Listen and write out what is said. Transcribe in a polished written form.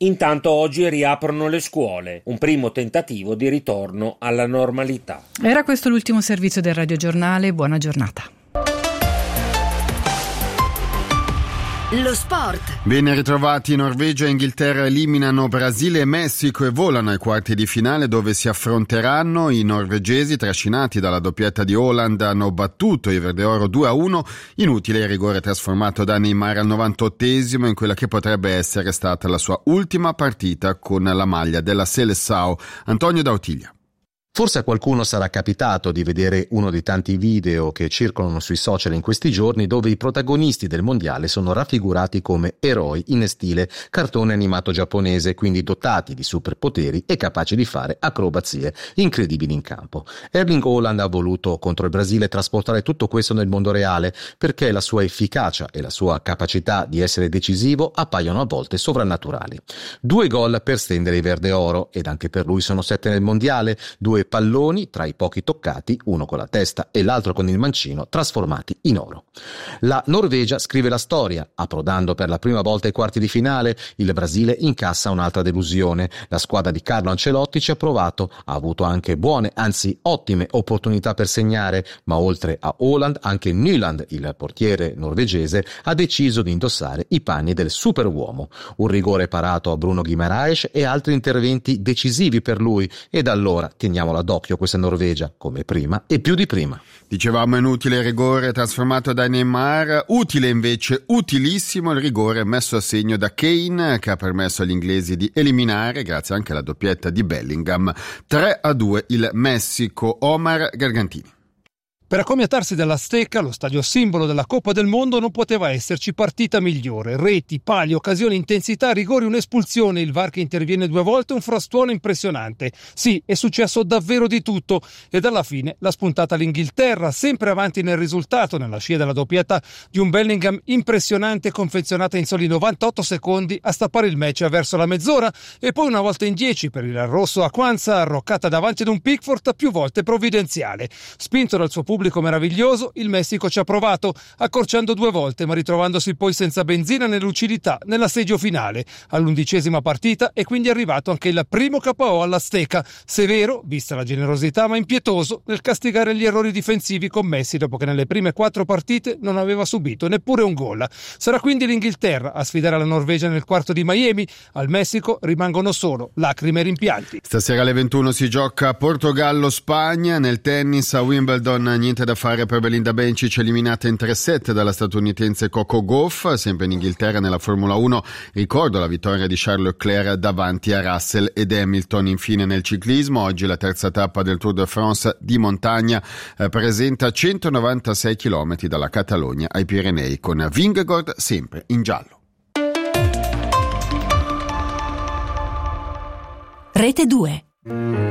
Intanto oggi riaprono le scuole, un primo tentativo di ritorno alla normalità. Era questo l'ultimo servizio del radiogiornale, buona giornata. Lo sport. Ben ritrovati. Norvegia e Inghilterra eliminano Brasile e Messico e volano ai quarti di finale dove si affronteranno. I norvegesi, trascinati dalla doppietta di Haaland, hanno battuto i Verdeoro 2-1. Inutile il rigore trasformato da Neymar al 98esimo in quella che potrebbe essere stata la sua ultima partita con la maglia della Seleção. Antonio D'Autiglia. Forse a qualcuno sarà capitato di vedere uno dei tanti video che circolano sui social in questi giorni dove i protagonisti del mondiale sono raffigurati come eroi in stile cartone animato giapponese, quindi dotati di superpoteri e capaci di fare acrobazie incredibili in campo. Erling Haaland ha voluto contro il Brasile trasportare tutto questo nel mondo reale perché la sua efficacia e la sua capacità di essere decisivo appaiono a volte sovrannaturali. 2 gol per stendere i Verdeoro ed anche per lui sono 7 nel mondiale, 2 palloni tra i pochi toccati, uno con la testa e l'altro con il mancino, trasformati in oro. La Norvegia scrive la storia, approdando per la prima volta ai quarti di finale. Il Brasile incassa un'altra delusione. La squadra di Carlo Ancelotti ci ha provato, ha avuto anche buone, anzi ottime opportunità per segnare, ma oltre a Haaland anche Nyland, il portiere norvegese, ha deciso di indossare i panni del superuomo. Un rigore parato a Bruno Guimaraes e altri interventi decisivi per lui, ed allora teniamola d'occhio questa Norvegia, come prima e più di prima. Dicevamo inutile il rigore trasformato da Neymar, utile invece, utilissimo il rigore messo a segno da Kane, che ha permesso agli inglesi di eliminare, grazie anche alla doppietta di Bellingham, 3-2 il Messico. Omar Gargantini. Per accomiatarsi dall'Azteca, lo stadio simbolo della Coppa del Mondo, non poteva esserci partita migliore. Reti, pali, occasioni, intensità, rigori, un'espulsione, il VAR che interviene 2 volte, un frastuono impressionante. Sì, è successo davvero di tutto ed alla fine l'ha spuntata l'Inghilterra, sempre avanti nel risultato, nella scia della doppietta di un Bellingham impressionante confezionata in soli 98 secondi a stappare il match verso la mezz'ora e poi una volta in 10 per il rosso a Kwanza, arroccata davanti ad un Pickford più volte provvidenziale. Spinto dal suo pubblico meraviglioso, il Messico ci ha provato, accorciando 2 volte ma ritrovandosi poi senza benzina né lucidità nell'assedio finale. All'11ª partita è quindi arrivato anche il primo KO all'Azteca, severo, vista la generosità, ma impietoso nel castigare gli errori difensivi commessi dopo che nelle prime 4 partite non aveva subito neppure un gol. Sarà quindi l'Inghilterra a sfidare la Norvegia nel quarto di Miami. Al Messico rimangono solo lacrime e rimpianti. Stasera alle 21 si gioca Portogallo-Spagna. Nel tennis a Wimbledon niente da fare per Belinda Bencic, eliminata in 3 set dalla statunitense Coco Gauff. Sempre in Inghilterra nella Formula 1 ricordo la vittoria di Charles Leclerc davanti a Russell ed Hamilton. Infine nel ciclismo oggi la terza tappa del Tour de France di montagna presenta 196 km dalla Catalogna ai Pirenei con Vingegaard sempre in giallo. Rete 2.